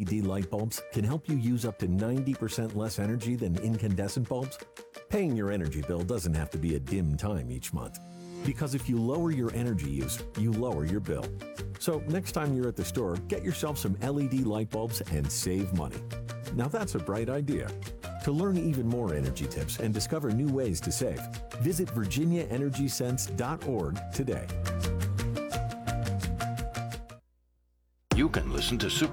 LED light bulbs can help you use up to 90% less energy than incandescent bulbs? Paying your energy bill doesn't have to be a dim time each month. Because if you lower your energy use, you lower your bill. So next time you're at the store, get yourself some LED light bulbs and save money. Now that's a bright idea. To learn even more energy tips and discover new ways to save, visit virginiaenergysense.org today. You can listen to Super